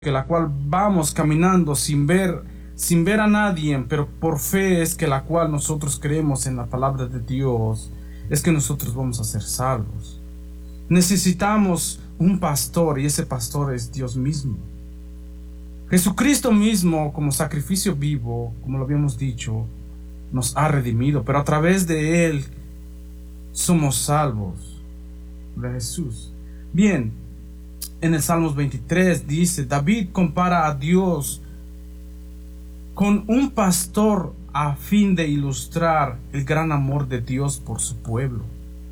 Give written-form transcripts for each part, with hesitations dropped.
que la cual vamos caminando sin ver a nadie, pero por fe es que la cual nosotros creemos en la palabra de Dios, es que nosotros vamos a ser salvos. Necesitamos un pastor, y ese pastor es Dios mismo. Jesucristo mismo, como sacrificio vivo, como lo habíamos dicho, nos ha redimido, pero a través de Él somos salvos. De Jesús. Bien, en el Salmos 23 dice, David compara a Dios con un pastor a fin de ilustrar el gran amor de Dios por su pueblo.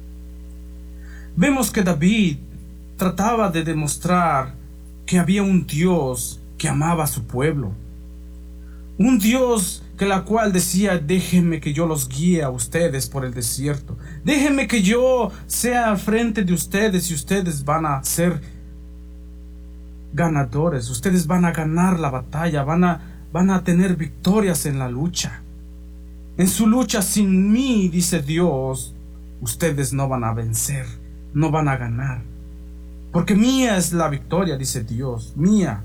Vemos que David trataba de demostrar que había un Dios que amaba a su pueblo. Un Dios que la cual decía, déjenme que yo los guíe a ustedes por el desierto. Déjenme que yo sea al frente de ustedes y ustedes van a ser ganadores. Ustedes van a ganar la batalla, van a tener victorias en la lucha. En su lucha sin mí, dice Dios, ustedes no van a vencer, no van a ganar. Porque mía es la victoria, dice Dios, mía.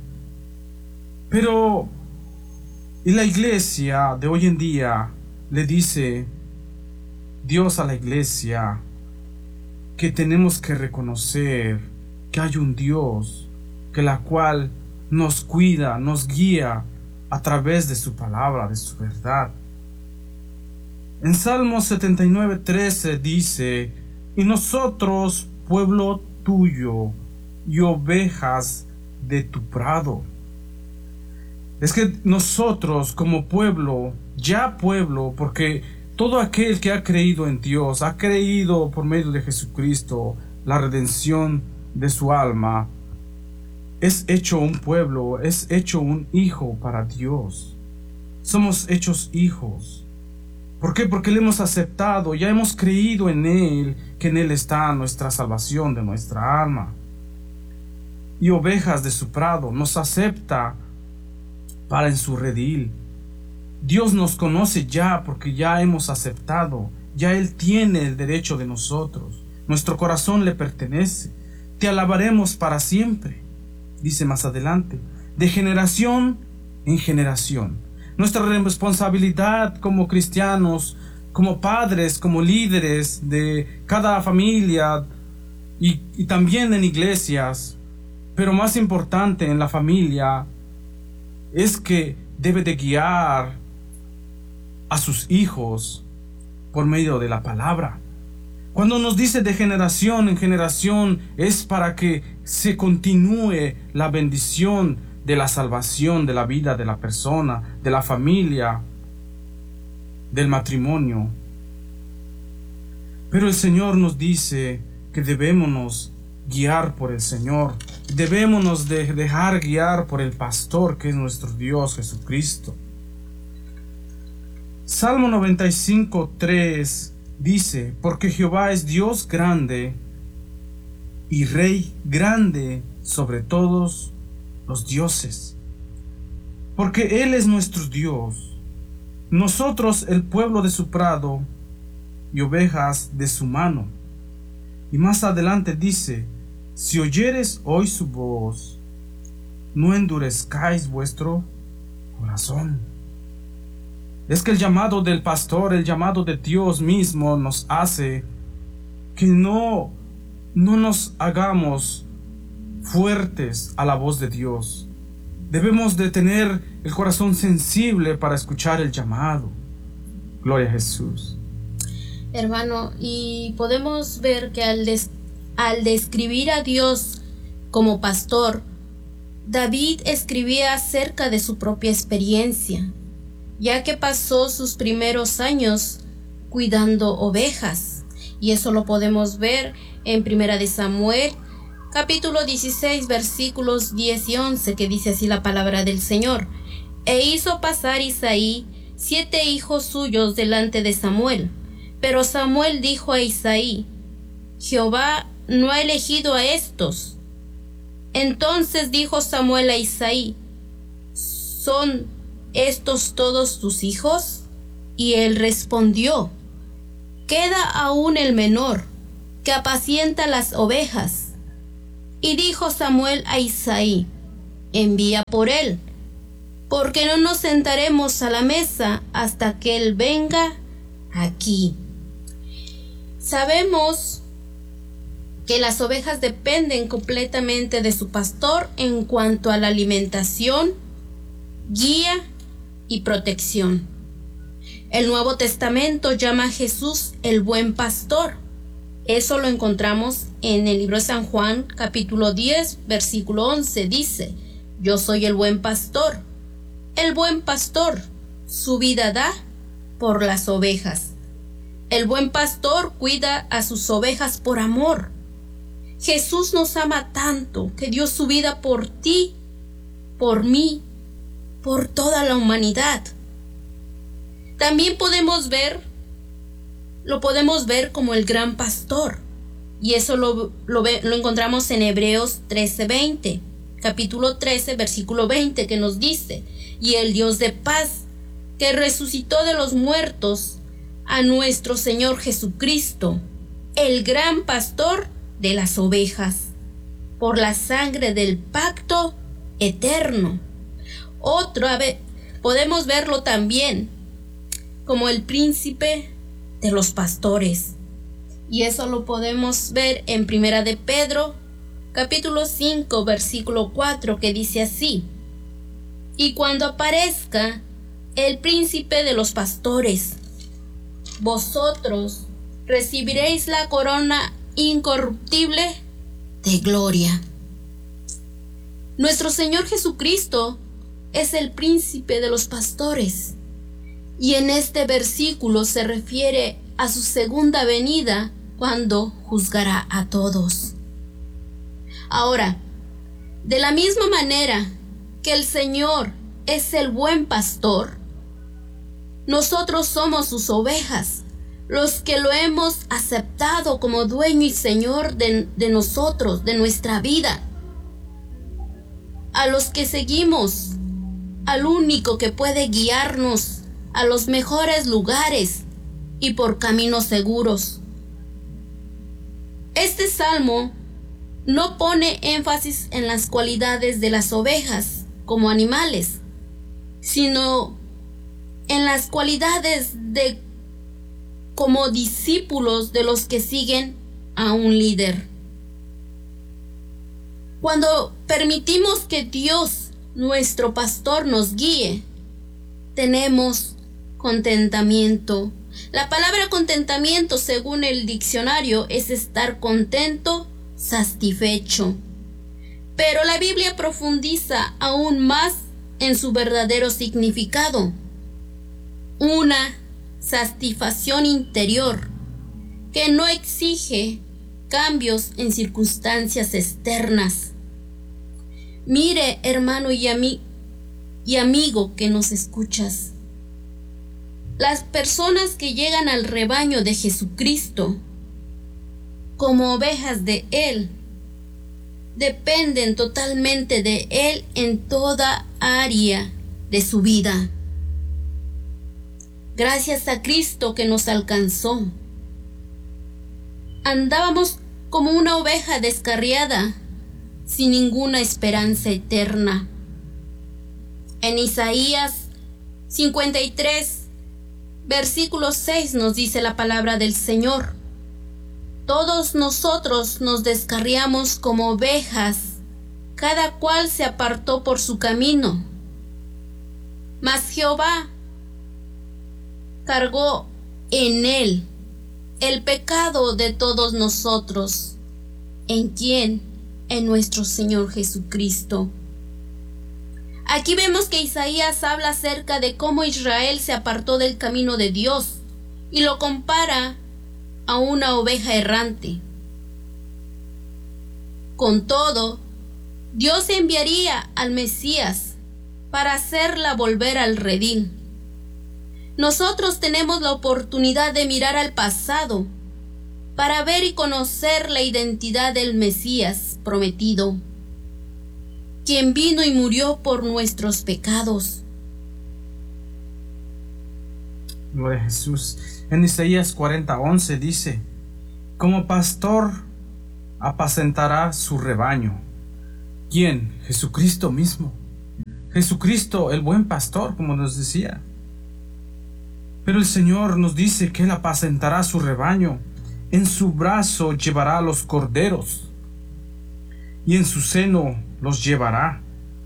Pero y la iglesia de hoy en día le dice Dios a la iglesia que tenemos que reconocer que hay un Dios que la cual nos cuida, nos guía a través de su palabra, de su verdad. En Salmos 79:13 dice, y nosotros, pueblo tuyo y ovejas de tu prado. Es que nosotros como pueblo, ya pueblo, porque todo aquel que ha creído en Dios, ha creído por medio de Jesucristo la redención de su alma, es hecho un pueblo, es hecho un hijo para Dios. Somos hechos hijos. ¿Por qué? Porque le hemos aceptado, ya hemos creído en Él, que en Él está nuestra salvación de nuestra alma. Y ovejas de su prado, nos acepta para en su redil. Dios nos conoce ya porque ya hemos aceptado, ya Él tiene el derecho de nosotros. Nuestro corazón le pertenece. Te alabaremos para siempre, dice más adelante, de generación en generación. Nuestra responsabilidad como cristianos, como padres, como líderes de cada familia y también en iglesias, pero más importante en la familia, es que debe de guiar a sus hijos por medio de la palabra. Cuando nos dice de generación en generación, es para que se continúe la bendición de la salvación de la vida de la persona, de la familia, del matrimonio. Pero el Señor nos dice que debémonos guiar por el Señor. Debémonos de dejar guiar por el pastor que es nuestro Dios Jesucristo. Salmo 95:3 dice, porque Jehová es Dios grande y Rey grande sobre todos los dioses. Porque Él es nuestro Dios, nosotros el pueblo de su prado y ovejas de su mano. Y más adelante dice, si oyeres hoy su voz, no endurezcáis vuestro corazón. Es que el llamado del pastor, el llamado de Dios mismo nos hace que no nos hagamos fuertes a la voz de Dios. Debemos de tener el corazón sensible para escuchar el llamado. Gloria a Jesús. Hermano, y podemos ver que al describir a Dios como pastor, David escribía acerca de su propia experiencia, ya que pasó sus primeros años cuidando ovejas, y eso lo podemos ver en 1 de Samuel, capítulo 16, versículos 10 y 11, que dice así la palabra del Señor. E hizo pasar Isaí 7 hijos suyos delante de Samuel, pero Samuel dijo a Isaí, Jehová no ha elegido a estos. Entonces dijo Samuel a Isaí, ¿son estos todos tus hijos? Y él respondió, queda aún el menor, que apacienta las ovejas. Y dijo Samuel a Isaí, envía por él, porque no nos sentaremos a la mesa hasta que él venga aquí. Sabemos que las ovejas dependen completamente de su pastor en cuanto a la alimentación, guía y protección. El Nuevo Testamento llama a Jesús el buen pastor. Eso lo encontramos en el libro de San Juan, capítulo 10, versículo 11. Dice: yo soy el buen pastor. El buen pastor su vida da por las ovejas. El buen pastor cuida a sus ovejas por amor. Jesús nos ama tanto que dio su vida por ti, por mí, por toda la humanidad. También lo podemos ver como el gran pastor, y eso lo encontramos en Hebreos 13:20, capítulo 13, versículo 20, que nos dice: y el Dios de paz, que resucitó de los muertos a nuestro Señor Jesucristo, el gran pastor de las ovejas, por la sangre del pacto eterno. Otra vez podemos verlo también como el príncipe de los pastores, y eso lo podemos ver en Primera de Pedro, capítulo 5, versículo 4, que dice así: y cuando aparezca el príncipe de los pastores, vosotros recibiréis la corona incorruptible de gloria. Nuestro Señor Jesucristo es el príncipe de los pastores, y en este versículo se refiere a su segunda venida, cuando juzgará a todos. Ahora, de la misma manera que el Señor es el buen pastor, nosotros somos sus ovejas, los que lo hemos aceptado como dueño y Señor de nosotros, de nuestra vida, a los que seguimos al único que puede guiarnos a los mejores lugares y por caminos seguros. Este salmo no pone énfasis en las cualidades de las ovejas como animales, sino en las cualidades de como discípulos de los que siguen a un líder. Cuando permitimos que Dios, nuestro pastor, nos guíe, tenemos contentamiento. La palabra contentamiento, según el diccionario, es estar contento, satisfecho. Pero la Biblia profundiza aún más en su verdadero significado: una satisfacción interior que no exige cambios en circunstancias externas. Mire, hermano y amigo que nos escuchas, las personas que llegan al rebaño de Jesucristo como ovejas de Él dependen totalmente de Él en toda área de su vida. Gracias a Cristo que nos alcanzó. Andábamos como una oveja descarriada, sin ninguna esperanza eterna. En Isaías 53, versículo 6 nos dice la palabra del Señor: todos nosotros nos descarriamos como ovejas, cada cual se apartó por su camino. Mas Jehová cargó en él el pecado de todos nosotros. ¿En quién? En nuestro Señor Jesucristo. Aquí vemos que Isaías habla acerca de cómo Israel se apartó del camino de Dios y lo compara a una oveja errante. Con todo, Dios enviaría al Mesías para hacerla volver al redil. Nosotros tenemos la oportunidad de mirar al pasado para ver y conocer la identidad del Mesías prometido, quien vino y murió por nuestros pecados. Gloria a Jesús. En Isaías 40:11 dice: como pastor apacentará su rebaño, ¿Quién? Jesucristo mismo. Jesucristo, el buen pastor, como nos decía. Pero el Señor nos dice que Él apacentará su rebaño. En su brazo llevará a los corderos y en su seno los llevará.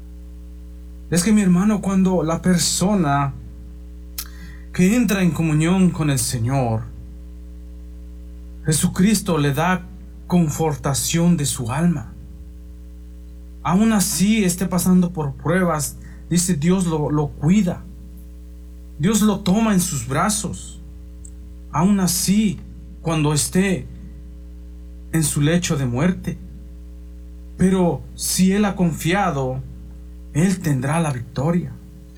Es que, mi hermano, cuando la persona que entra en comunión con el Señor, Jesucristo le da confortación de su alma. Aún así esté pasando por pruebas, dice, Dios lo cuida. Dios lo toma en sus brazos. Aún así, cuando esté en su lecho de muerte. Pero si Él ha confiado, Él tendrá la victoria.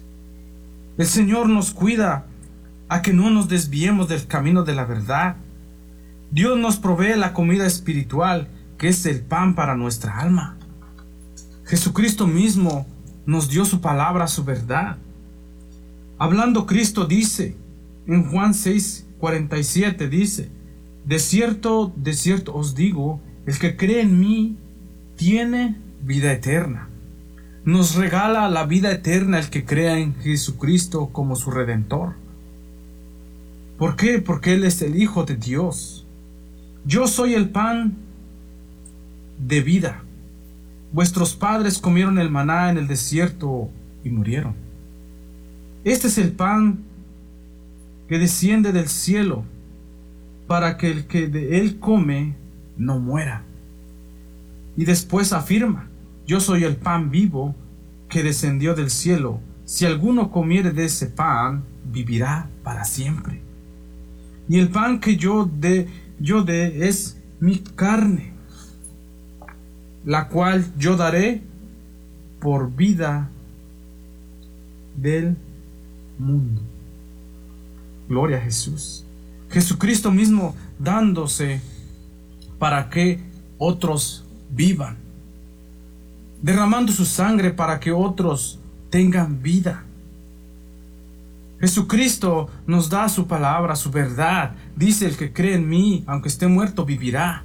El Señor nos cuida a que no nos desviemos del camino de la verdad. Dios nos provee la comida espiritual, que es el pan para nuestra alma. Jesucristo mismo nos dio su palabra, su verdad. Hablando Cristo dice, en Juan 6:47 dice, de cierto os digo, el que cree en mí tiene vida eterna. Nos regala la vida eterna el que crea en Jesucristo como su Redentor. ¿Por qué? Porque Él es el Hijo de Dios. Yo soy el pan de vida. Vuestros padres comieron el maná en el desierto y murieron. Este es el pan que desciende del cielo, para que el que de él come no muera. Y después afirma, yo soy el pan vivo que descendió del cielo. Si alguno comiere de ese pan, vivirá para siempre. Y el pan que yo dé es mi carne, la cual yo daré por vida del mundo. Gloria a Jesús. Jesucristo mismo dándose para que otros vivan, derramando su sangre para que otros tengan vida. Jesucristo nos da su palabra, su verdad. Dice, el que cree en mí, aunque esté muerto, vivirá.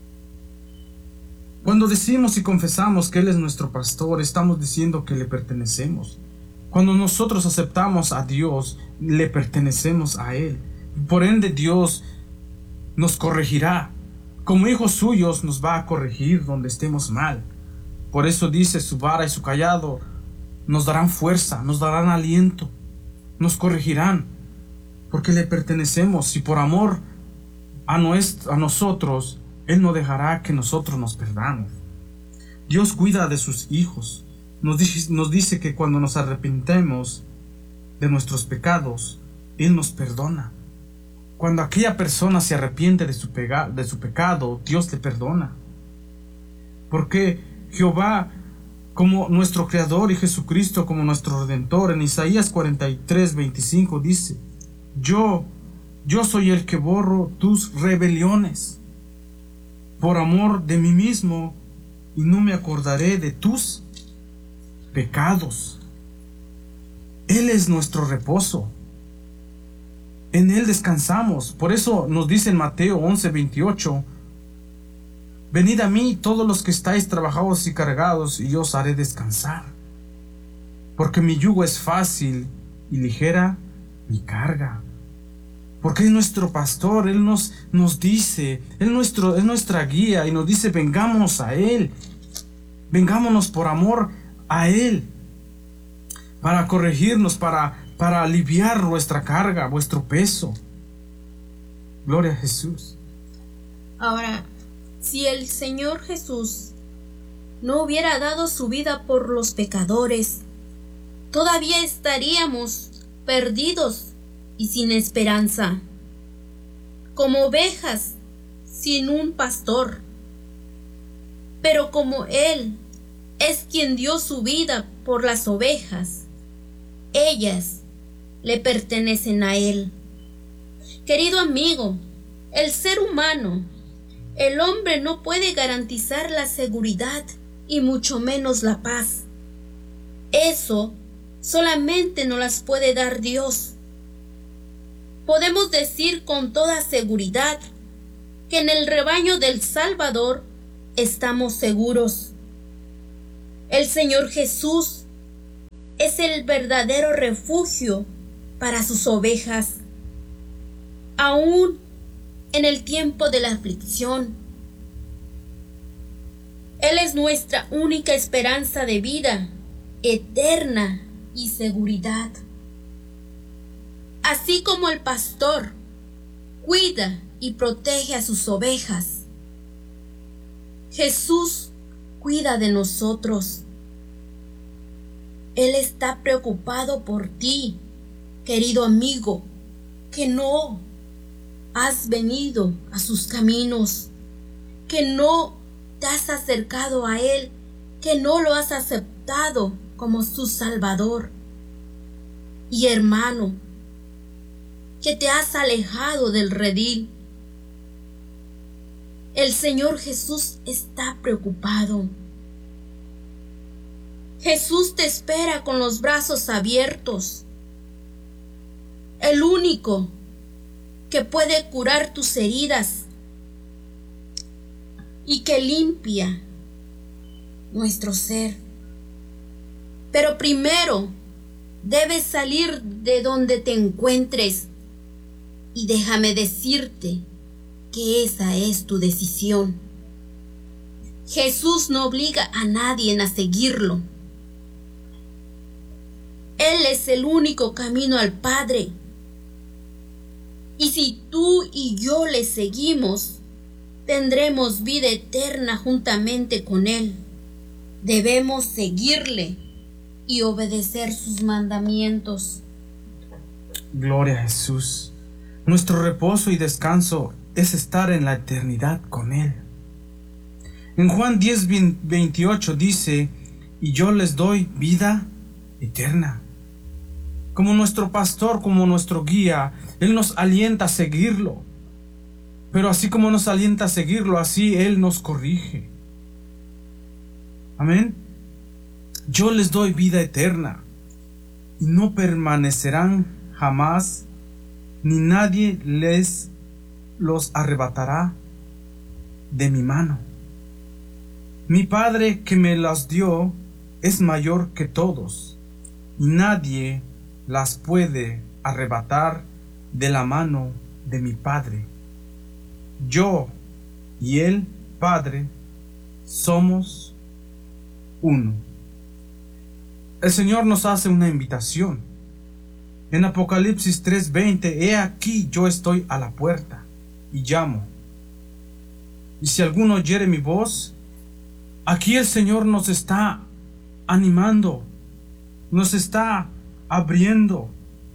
Cuando decimos y confesamos que Él es nuestro pastor, estamos diciendo que le pertenecemos. Cuando nosotros aceptamos a Dios, le pertenecemos a Él. Por ende, Dios nos corregirá. Como hijos suyos nos va a corregir donde estemos mal. Por eso dice, su vara y su cayado nos darán fuerza, nos darán aliento, nos corregirán, porque le pertenecemos, y por amor a nosotros, Él no dejará que nosotros nos perdamos. Dios cuida de sus hijos. Nos dice que cuando nos arrepentemos de nuestros pecados, Él nos perdona. Cuando aquella persona se arrepiente de su pecado, Dios le perdona. Porque Jehová, como nuestro Creador, y Jesucristo como nuestro Redentor, en Isaías 43:25 dice, yo soy el que borro tus rebeliones por amor de mí mismo, y no me acordaré de tus pecados. Él es nuestro reposo. En Él descansamos. Por eso nos dice en Mateo 11:28, venid a mí todos los que estáis trabajados y cargados, y yo os haré descansar. Porque mi yugo es fácil y ligera mi carga. Porque es nuestro pastor. Él nos dice, es nuestra guía, y nos dice, vengámonos a Él. Vengámonos por amor a Él, para corregirnos, para aliviar nuestra carga, vuestro peso. Gloria a Jesús. Ahora, si el Señor Jesús no hubiera dado su vida por los pecadores, todavía estaríamos perdidos y sin esperanza, como ovejas sin un pastor. Pero como Él es quien dio su vida por las ovejas, ellas le pertenecen a Él. Querido amigo, el ser humano, el hombre, no puede garantizar la seguridad y mucho menos la paz. Eso solamente nos las puede dar Dios. Podemos decir con toda seguridad que en el rebaño del Salvador estamos seguros. El Señor Jesús es el verdadero refugio para sus ovejas. Aún en el tiempo de la aflicción, Él es nuestra única esperanza de vida eterna y seguridad. Así como el pastor cuida y protege a sus ovejas, Jesús cuida de nosotros. Él está preocupado por ti, querido amigo, que no has venido a sus caminos, que no te has acercado a Él, que no lo has aceptado como su Salvador. Y hermano, que te has alejado del redil. El Señor Jesús está preocupado. Jesús te espera con los brazos abiertos. El único que puede curar tus heridas y que limpia nuestro ser. Pero primero debes salir de donde te encuentres, y déjame decirte que esa es tu decisión. Jesús no obliga a nadie a seguirlo. Él es el único camino al Padre. Y si tú y yo le seguimos, tendremos vida eterna juntamente con Él. Debemos seguirle y obedecer sus mandamientos. Gloria a Jesús. Nuestro reposo y descanso es estar en la eternidad con Él. En Juan 10:28 dice: y yo les doy vida eterna. Como nuestro pastor, como nuestro guía, Él nos alienta a seguirlo. Pero así como nos alienta a seguirlo, así Él nos corrige. Amén. Yo les doy vida eterna, y no permanecerán jamás, ni nadie les los arrebatará de mi mano. Mi Padre que me las dio es mayor que todos, y nadie las puede arrebatar de la mano de mi Padre. Yo y el Padre somos uno. El Señor nos hace una invitación. En Apocalipsis 3:20, he aquí yo estoy a la puerta y llamo. Y si alguno oyere mi voz, aquí el Señor nos está animando, nos está abriendo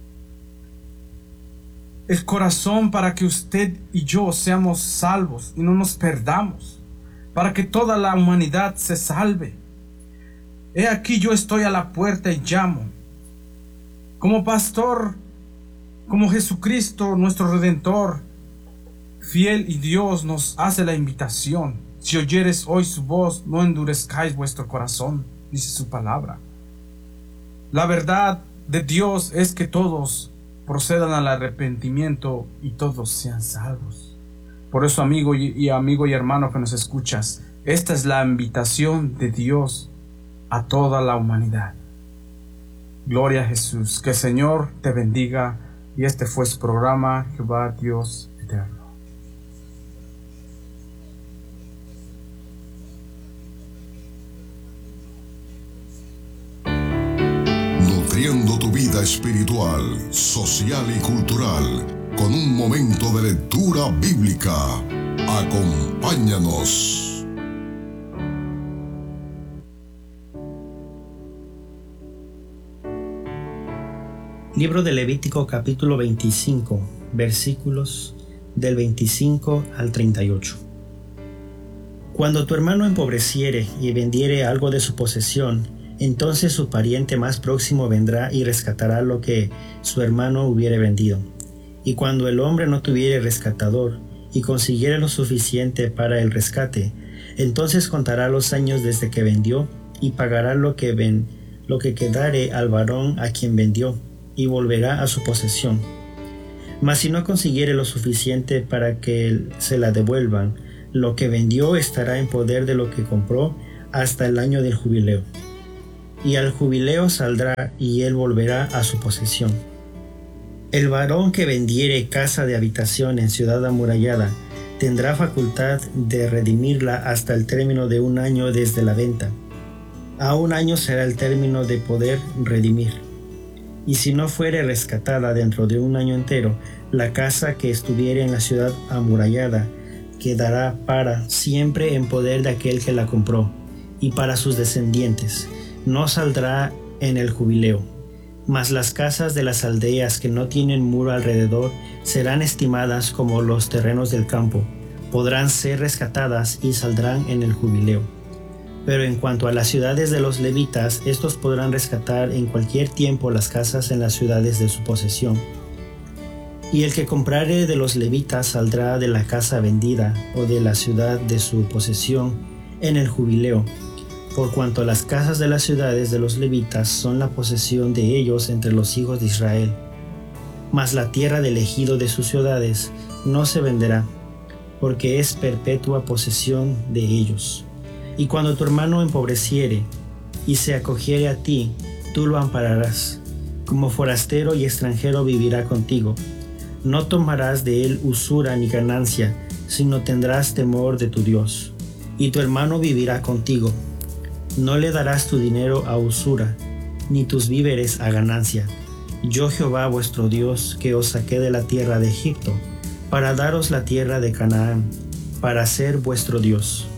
el corazón para que usted y yo seamos salvos y no nos perdamos, para que toda la humanidad se salve. He aquí yo estoy a la puerta y llamo. Como pastor, como Jesucristo, nuestro Redentor, fiel y Dios, nos hace la invitación. Si oyeres hoy su voz, no endurezcáis vuestro corazón, dice su palabra. La verdad de Dios es que todos procedan al arrepentimiento y todos sean salvos. Por eso, amigo y hermano que nos escuchas, esta es la invitación de Dios a toda la humanidad. Gloria a Jesús. Que el Señor te bendiga. Y este fue su programa, Jehová Dios Eterno. Nutriendo tu vida espiritual, social y cultural con un momento de lectura bíblica. Acompáñanos. Libro de Levítico capítulo 25, versículos del 25 al 38. Cuando tu hermano empobreciere y vendiere algo de su posesión, entonces su pariente más próximo vendrá y rescatará lo que su hermano hubiere vendido. Y cuando el hombre no tuviere rescatador y consiguiere lo suficiente para el rescate, entonces contará los años desde que vendió y pagará lo que quedare al varón a quien vendió, y volverá a su posesión. Mas si no consiguiere lo suficiente para que se la devuelvan, lo que vendió estará en poder de lo que compró hasta el año del jubileo. y al jubileo saldrá, y él volverá a su posesión. El varón que vendiere casa de habitación en ciudad amurallada tendrá facultad de redimirla hasta el término de 1 año desde la venta. A 1 año será el término de poder redimir. Y si no fuere rescatada dentro de 1 año entero, la casa que estuviere en la ciudad amurallada quedará para siempre en poder de aquel que la compró, y para sus descendientes. No saldrá en el jubileo. Mas las casas de las aldeas que no tienen muro alrededor serán estimadas como los terrenos del campo, podrán ser rescatadas y saldrán en el jubileo. Pero en cuanto a las ciudades de los levitas, estos podrán rescatar en cualquier tiempo las casas en las ciudades de su posesión. Y el que comprare de los levitas saldrá de la casa vendida o de la ciudad de su posesión en el jubileo, por cuanto las casas de las ciudades de los levitas son la posesión de ellos entre los hijos de Israel. Mas la tierra del ejido de sus ciudades no se venderá, porque es perpetua posesión de ellos. Y cuando tu hermano empobreciere y se acogiere a ti, tú lo ampararás. Como forastero y extranjero vivirá contigo. No tomarás de él usura ni ganancia, sino tendrás temor de tu Dios. Y tu hermano vivirá contigo. No le darás tu dinero a usura, ni tus víveres a ganancia. Yo Jehová vuestro Dios, que os saqué de la tierra de Egipto, para daros la tierra de Canaán, para ser vuestro Dios.